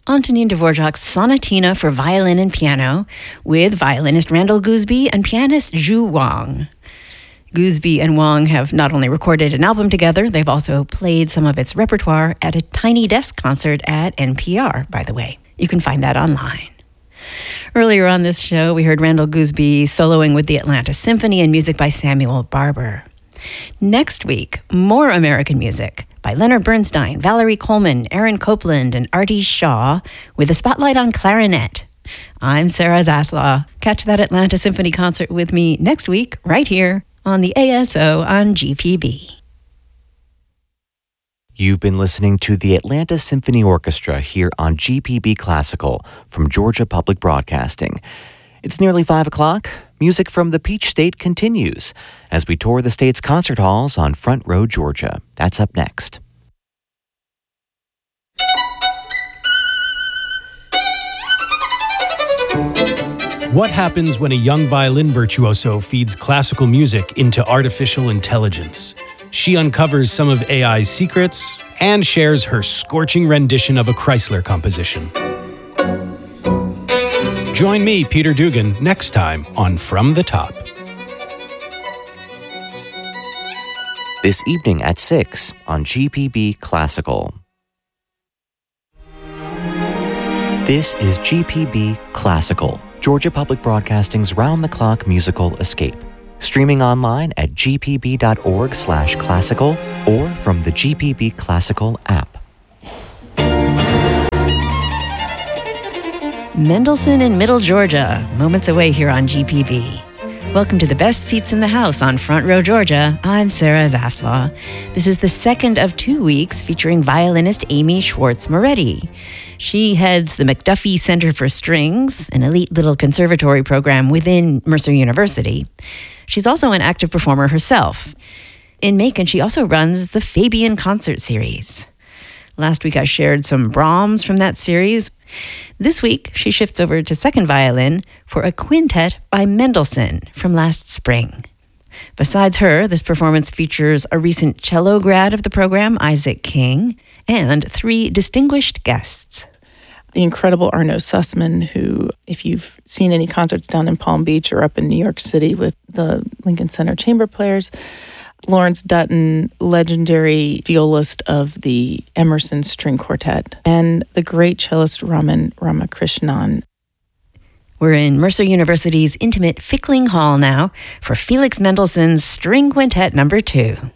Antonin Dvorak's Sonatina for Violin and Piano with violinist Randall Gooseby and pianist Zhu Wang. Gooseby and Wang have not only recorded an album together, they've also played some of its repertoire at a Tiny Desk concert at NPR, by the way. You can find that online. Earlier on this show, we heard Randall Gooseby soloing with the Atlanta Symphony and music by Samuel Barber. Next week, more American music by Leonard Bernstein, Valerie Coleman, Aaron Copland, and Artie Shaw, with a spotlight on clarinet. I'm Sarah Zaslaw. Catch that Atlanta Symphony concert with me next week, right here on the ASO on GPB. You've been listening to the Atlanta Symphony Orchestra here on GPB Classical from Georgia Public Broadcasting. It's nearly 5 o'clock. Music from the Peach State continues as we tour the state's concert halls on Front Row, Georgia. That's up next. What happens when a young violin virtuoso feeds classical music into artificial intelligence? She uncovers some of AI's secrets and shares her scorching rendition of a Chrysler composition. Join me, Peter Dugan, next time on From the Top. This evening at 6 on GPB Classical. This is GPB Classical, Georgia Public Broadcasting's round-the-clock musical escape. Streaming online at gpb.org/classical or from the GPB Classical app. Mendelssohn in Middle Georgia, moments away here on GPB. Welcome to the best seats in the house on Front Row, Georgia. I'm Sarah Zaslaw. This is the second of 2 weeks featuring violinist Amy Schwartz Moretti. She heads the McDuffie Center for Strings, an elite little conservatory program within Mercer University. She's also an active performer herself. In Macon, she also runs the Fabian Concert Series. Last week, I shared some Brahms from that series. This week, she shifts over to second violin for a quintet by Mendelssohn from last spring. Besides her, this performance features a recent cello grad of the program, Isaac King, and 3 distinguished guests. The incredible Arno Sussman, who, if you've seen any concerts down in Palm Beach or up in New York City with the Lincoln Center Chamber Players, Lawrence Dutton, legendary violist of the Emerson String Quartet, and the great cellist Raman Ramakrishnan. We're in Mercer University's intimate Fickling Hall now for Felix Mendelssohn's String Quintet No. 2.